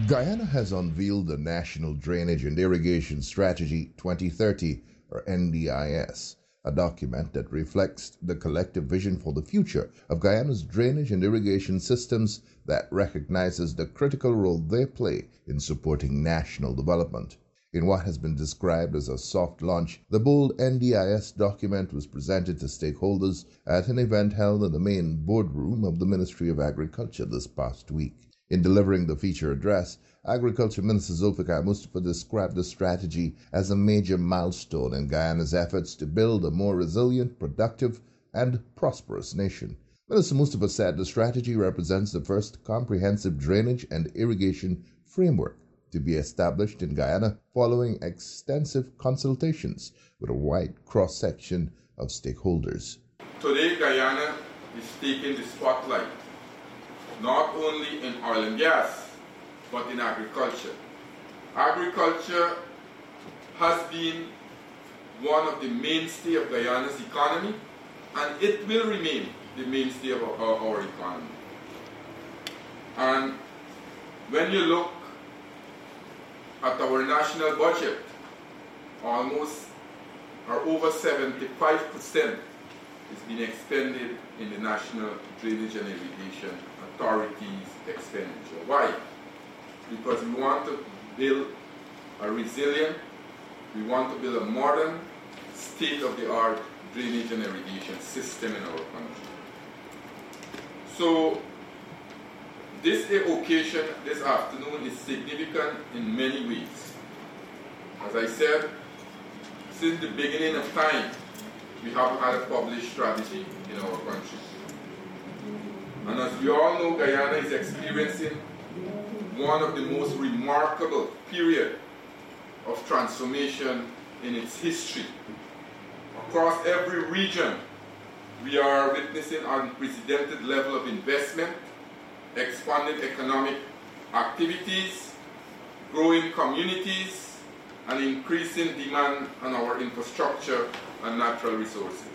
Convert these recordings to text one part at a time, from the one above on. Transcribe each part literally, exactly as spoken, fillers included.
Guyana has unveiled the National Drainage and Irrigation Strategy twenty thirty, or N D I S, a document that reflects the collective vision for the future of Guyana's drainage and irrigation systems that recognizes the critical role they play in supporting national development. In what has been described as a soft launch, the bold N D I S document was presented to stakeholders at an event held in the main boardroom of the Ministry of Agriculture this past week. In delivering the feature address, Agriculture Minister Zulfikar Mustafa described the strategy as a major milestone in Guyana's efforts to build a more resilient, productive, and prosperous nation. Minister Mustafa said the strategy represents the first comprehensive drainage and irrigation framework to be established in Guyana following extensive consultations with a wide cross-section of stakeholders. Today, Guyana is taking the spotlight, not only in oil and gas, but in agriculture. Agriculture has been one of the mainstay of Guyana's economy, and it will remain the mainstay of our, our economy. And when you look at our national budget, almost or over seventy-five percent is being expended in the National Drainage and Irrigation Authority's expenditure. Why? Because we want to build a resilient, we want to build a modern, state-of-the-art drainage and irrigation system in our country. So this occasion this afternoon is significant in many ways. As I said, since the beginning of time, we have had a published strategy in our country. And as we all know, Guyana is experiencing one of the most remarkable periods of transformation in its history. Across every region, we are witnessing an unprecedented level of investment, expanded economic activities, growing communities, and increasing demand on our infrastructure and natural resources.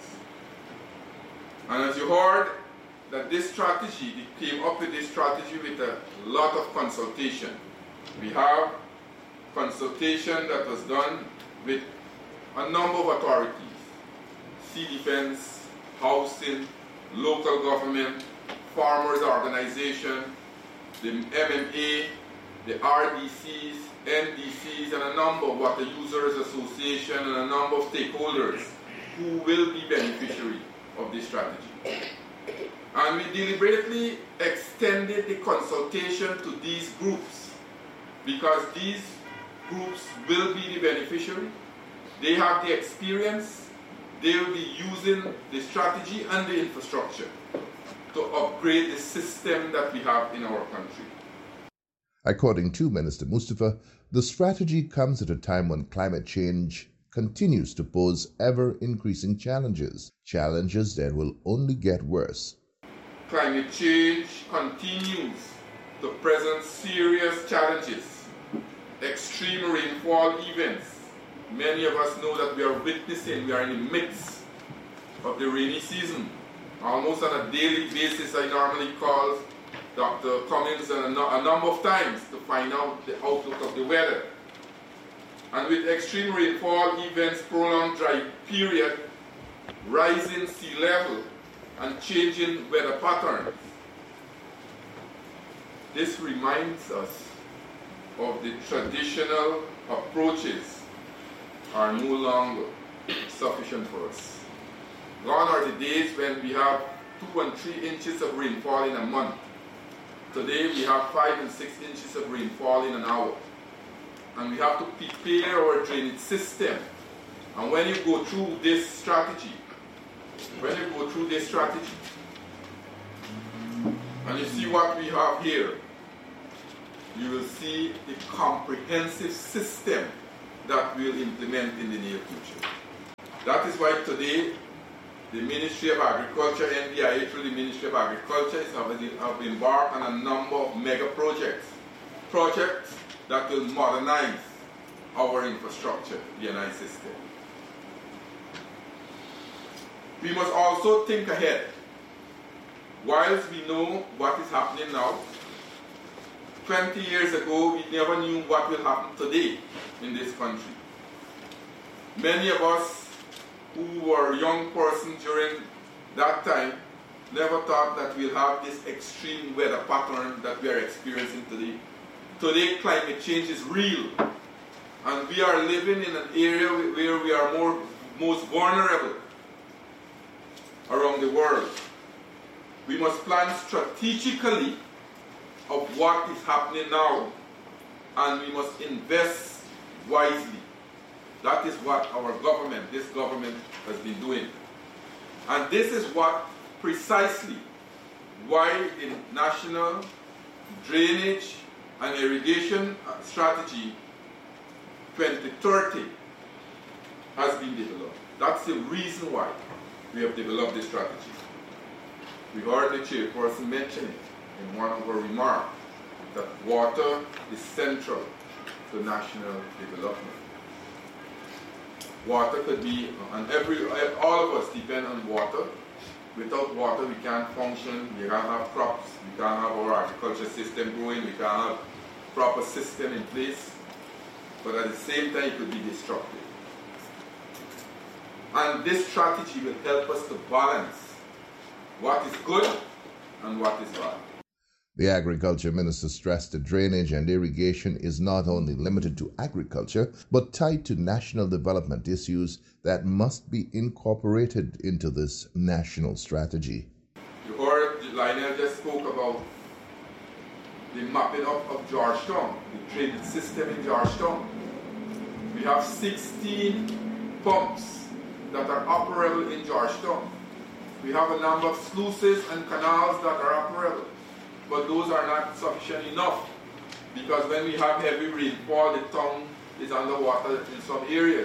And as you heard, that this strategy, it came up with this strategy with a lot of consultation. We have consultation that was done with a number of authorities, Sea Defense, housing, local government, farmers organization, the M M A, the R D Cs, N D Cs, and a number of Water Users Association and a number of stakeholders who will be beneficiary of this strategy. And we deliberately extended the consultation to these groups because these groups will be the beneficiary. They have the experience. They will be using the strategy and the infrastructure to upgrade the system that we have in our country. According to Minister Mustafa, the strategy comes at a time when climate change continues to pose ever-increasing challenges, challenges that will only get worse. Climate change continues to present serious challenges. Extreme rainfall events. Many of us know that we are witnessing, we are in the midst of the rainy season. Almost on a daily basis, I normally call Doctor Cummins a, a number of times to find out the outlook of the weather. And with extreme rainfall events, prolonged dry period, rising sea level, and changing weather patterns, this reminds us of the traditional approaches are no longer sufficient for us. Gone are the days when we have two and three inches of rainfall in a month. Today we have five and six inches of rainfall in an hour. And we have to prepare our drainage system. And when you go through this strategy, when you go through this strategy, and you see what we have here, you will see the comprehensive system that we will implement in the near future. That is why today the Ministry of Agriculture, N D I A through the Ministry of Agriculture, have embarked on a number of mega projects, projects that will modernize our infrastructure, the D N I system. We must also think ahead. Whilst we know what is happening now, twenty years ago, we never knew what will happen today in this country. Many of us who were young persons during that time never thought that we'll have this extreme weather pattern that we are experiencing today. Today, climate change is real, and we are living in an area where we are more, most vulnerable around the world. We must plan strategically of what is happening now, and we must invest wisely. That is what our government, this government, has been doing. And this is what precisely why the National Drainage and Irrigation Strategy twenty thirty has been developed. That's the reason why we have developed this strategy. We heard the chairperson mention it in one of her remarks, that water is central to national development. Water could be, and every, all of us depend on water. Without water, we can't function, we can't have crops, we can't have our agriculture system growing, we can't have proper system in place, but at the same time, it could be destructive. And this strategy will help us to balance what is good and what is bad. The Agriculture Minister stressed that drainage and irrigation is not only limited to agriculture, but tied to national development issues that must be incorporated into this national strategy. You heard Lionel just spoke about the mapping up of Georgetown, the drainage system in Georgetown. We have sixteen pumps that are operable in Georgetown. We have a number of sluices and canals that are operable. But those are not sufficient enough, because when we have heavy rainfall, the town is underwater in some areas.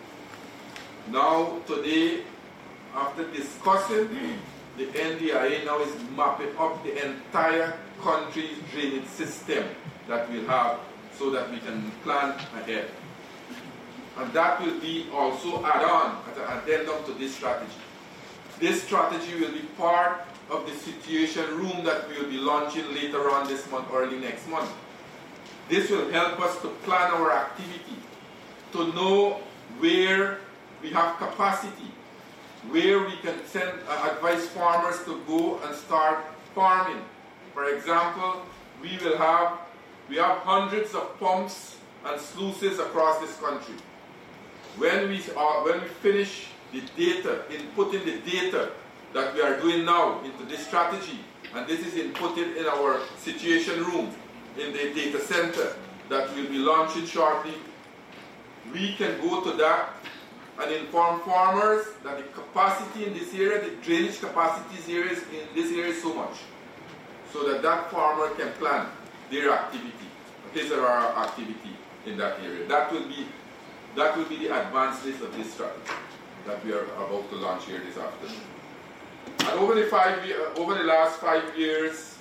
Now, today, after discussing, the N D I A now is mapping up the entire country's drainage system that we'll have so that we can plan ahead. And that will be also add on as an addendum to this strategy. This strategy will be part of the situation room that we will be launching later on this month, early next month. This will help us to plan our activity, to know where we have capacity, where we can send uh, advise farmers to go and start farming. For example, we will have we have hundreds of pumps and sluices across this country. When we uh, when we finish the data, inputting the data that we are doing now into this strategy, and this is inputted in our situation room in the data center that we'll be launching shortly, we can go to that and inform farmers that the capacity in this area, the drainage capacity areas in this area is so much, so that that farmer can plan their activity, his or her activity in that area. That will be that will be the advanced list of this strategy that we are about to launch here this afternoon. And over the, five year, over the last five years,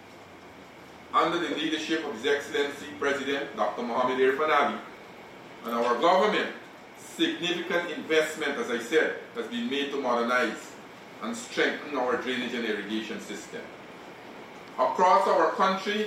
under the leadership of His Excellency President Doctor Mohamed Irfaan Ali and our government, significant investment, as I said, has been made to modernize and strengthen our drainage and irrigation system. Across our country,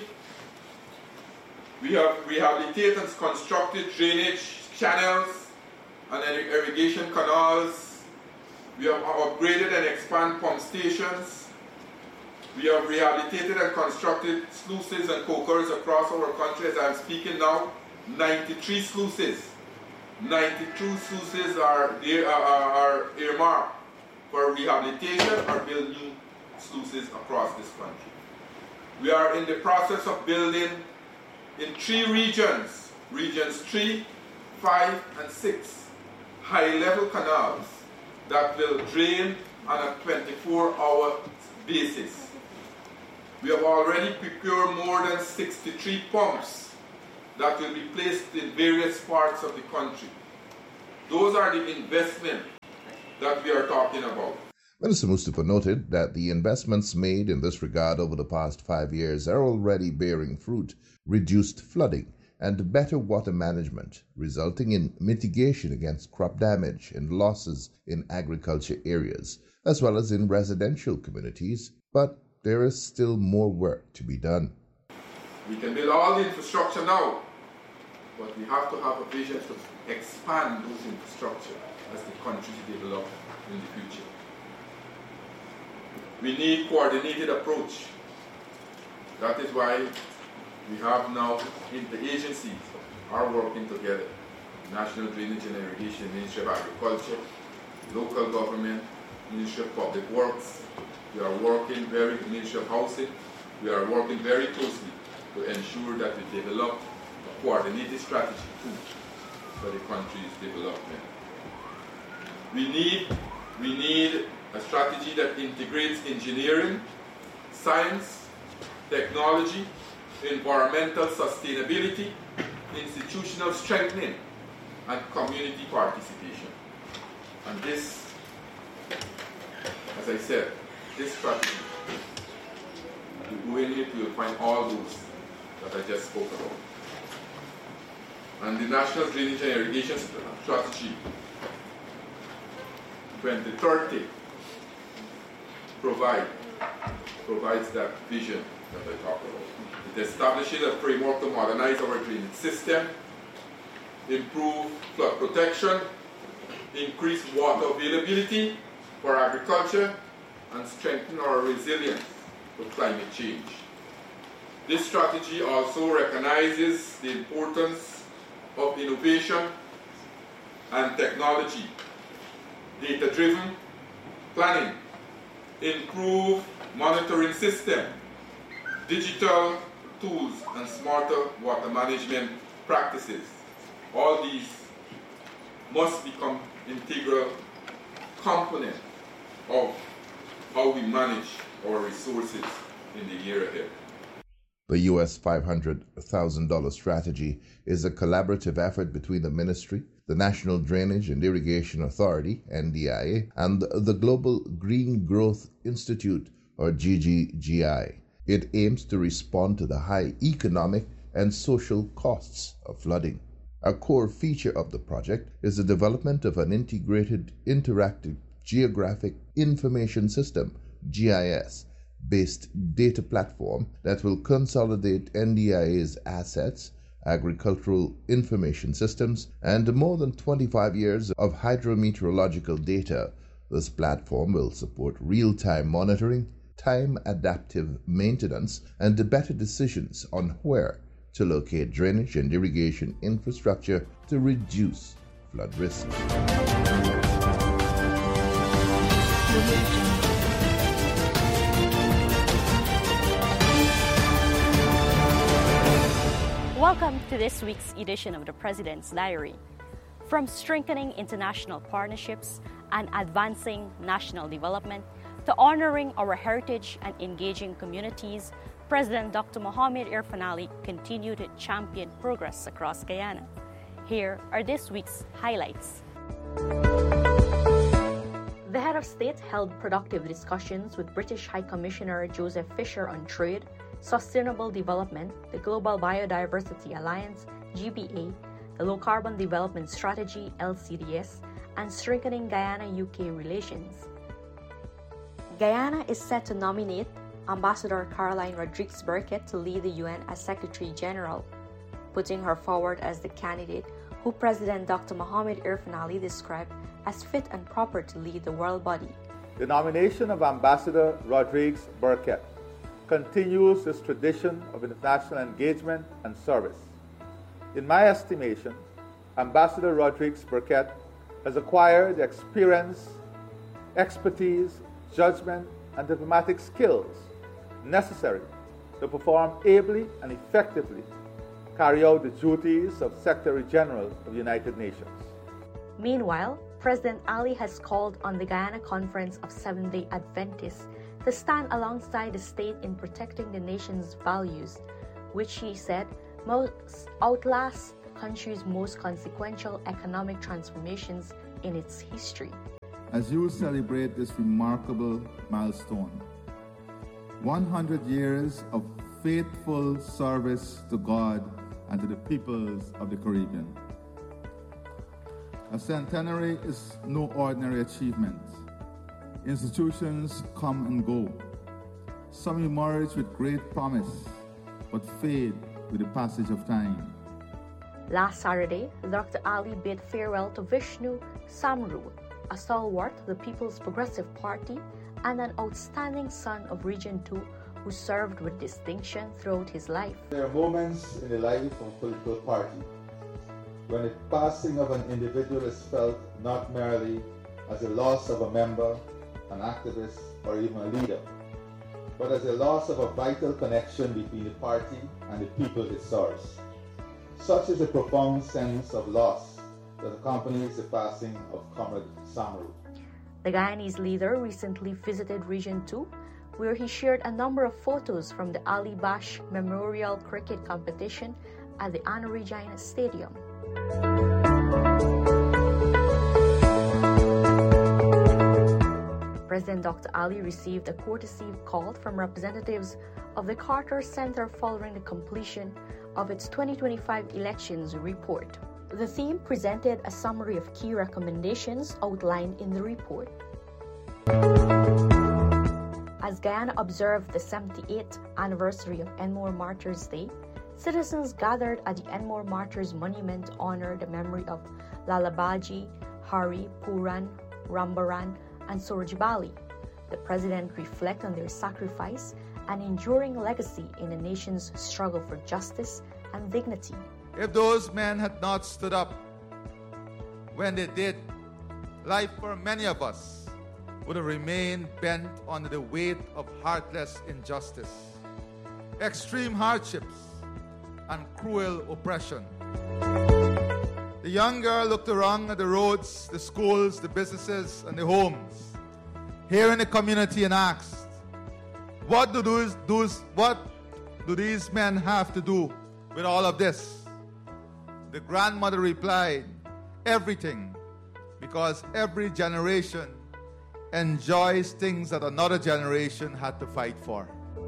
we have rehabilitated and constructed drainage channels and irrigation canals. We have upgraded and expanded pump stations. We have rehabilitated and constructed sluices and cokers across our country. As I'm speaking now, ninety-three sluices. ninety-two sluices are, are, are earmarked for rehabilitation or build new sluices across this country. We are in the process of building in three regions, regions three, five, and six, high-level canals that will drain on a twenty-four hour basis. We have already procured more than sixty-three pumps that will be placed in various parts of the country. Those are the investments that we are talking about. Minister Mustapha noted that the investments made in this regard over the past five years are already bearing fruit, reduced flooding, and better water management, resulting in mitigation against crop damage and losses in agriculture areas, as well as in residential communities, but there is still more work to be done. We can build all the infrastructure now, but we have to have a vision to expand those infrastructure as the countries develop in the future. We need coordinated approach. That is why we have now interagencies are working together. National Drainage and Irrigation, Ministry of Agriculture, local government, Ministry of Public Works. We are working very, Ministry of Housing. We are working very closely to ensure that we develop a coordinated strategy too for the country's development. We need, we need a strategy that integrates engineering, science, technology, environmental sustainability, institutional strengthening, and community participation. And this, as I said, this strategy, you go in it, you will find all those that I just spoke about. And the National Drainage and Irrigation Strategy twenty thirty provide, provides that vision that I talked about. It establishes a framework to modernize our drainage system, improve flood protection, increase water availability for agriculture, and strengthen our resilience to climate change. This strategy also recognizes the importance of innovation and technology, data-driven planning, improved monitoring system, digital tools, and smarter water management practices. All these must become integral component of how we manage our resources in the year ahead. The U S five hundred thousand dollars strategy is a collaborative effort between the Ministry, the National Drainage and Irrigation Authority, N D I A, and the Global Green Growth Institute, or G G G I. It aims to respond to the high economic and social costs of flooding. A core feature of the project is the development of an integrated interactive geographic information system, G I S, based data platform that will consolidate N D I A's assets, agricultural information systems, and more than twenty-five years of hydrometeorological data. This platform will support real-time monitoring, time-adaptive maintenance, and better decisions on where to locate drainage and irrigation infrastructure to reduce flood risk. Welcome to this week's edition of the President's Diary. From strengthening international partnerships and advancing national development to honoring our heritage and engaging communities, President Doctor Mohamed Irfaan Ali continued to champion progress across Guyana. Here are this week's highlights. The head of state held productive discussions with British High Commissioner Joseph Fisher on trade, sustainable development, the Global Biodiversity Alliance, G B A, the Low Carbon Development Strategy, L C D S, and strengthening Guyana-U K relations. Guyana is set to nominate Ambassador Caroline Rodrigues Burkett to lead the U N as Secretary General, putting her forward as the candidate who President Doctor Mohamed Irfaan Ali described as fit and proper to lead the world body. The nomination of Ambassador Rodrigues Burkett continues this tradition of international engagement and service. In my estimation, Ambassador Rodrigues Burkett has acquired the experience, expertise, judgment, and diplomatic skills necessary to perform ably and effectively carry out the duties of Secretary General of the United Nations. Meanwhile, President Ali has called on the Guyana Conference of Seventh-day Adventists to stand alongside the state in protecting the nation's values, which he said most outlast the country's most consequential economic transformations in its history. As you celebrate this remarkable milestone, one hundred years of faithful service to God and to the peoples of the Caribbean. A centenary is no ordinary achievement. Institutions come and go. Some emerge with great promise, but fade with the passage of time. Last Saturday, Doctor Ali bid farewell to Vishnu Samru, a stalwart of the People's Progressive Party and an outstanding son of Region two who served with distinction throughout his life. There are moments in the life of a political party when the passing of an individual is felt not merely as a loss of a member, an activist, or even a leader, but as a loss of a vital connection between the party and the people it serves. Such is a profound sense of loss that accompanies the passing of Comrade Samru. The Guyanese leader recently visited Region two, where he shared a number of photos from the Ali Bash Memorial Cricket Competition at the Anna Regina Stadium. President Doctor Ali received a courtesy call from representatives of the Carter Center following the completion of its twenty twenty-five elections report. The theme presented a summary of key recommendations outlined in the report. As Guyana observed the seventy-eighth anniversary of Enmore Martyrs Day, citizens gathered at the Enmore Martyrs Monument to honor the memory of Lalabaji, Hari, Puran, Rambaran, and Surajbali. The president reflected on their sacrifice and enduring legacy in the nation's struggle for justice and dignity. If those men had not stood up when they did, life for many of us would have remained bent under the weight of heartless injustice, extreme hardships, and cruel oppression. The young girl looked around at the roads, the schools, the businesses, and the homes here in the community and asked, what do those, those, what do these men have to do with all of this? The grandmother replied, everything, because every generation enjoys things that another generation had to fight for.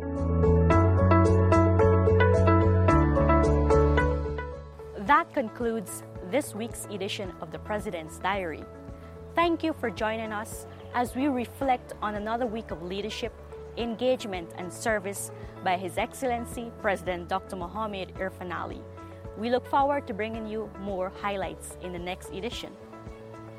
That concludes this week's edition of the President's Diary. Thank you for joining us as we reflect on another week of leadership, engagement, and service by His Excellency President Doctor Mohamed Irfaan Ali. We look forward to bringing you more highlights in the next edition.